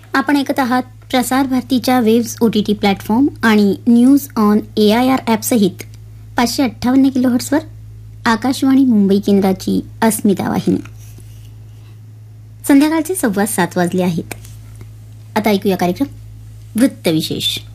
आपण ऐकत आहात प्रसार भारतीच्या वेव्स OTT प्लॅटफॉर्म आणि news on AIR ॲपसहित 558 किलोहर्ट्झवर Akashvani Mumbai केंद्राची अस्मिता वाहिनी. संध्याकाळचे 7:15 वाजले आहेत. आता ऐकूया कार्यक्रम वृत्तविशेष.